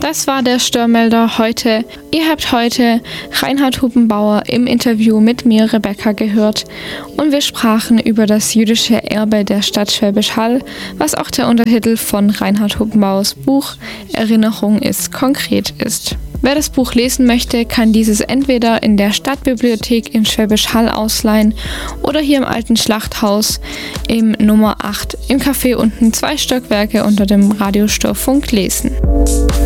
Das war der Störmelder heute. Ihr habt heute Reinhard Hupenbauer im Interview mit mir, Rebecca, gehört. Und wir sprachen über das jüdische Erbe der Stadt Schwäbisch Hall, was auch der Untertitel von Reinhard Hupenbauers Buch Erinnerung ist konkret ist. Wer das Buch lesen möchte, kann dieses entweder in der Stadtbibliothek in Schwäbisch Hall ausleihen oder hier im alten Schlachthaus im Nummer 8 im Café unten 2 Stockwerke unter dem Radio Störfunk lesen.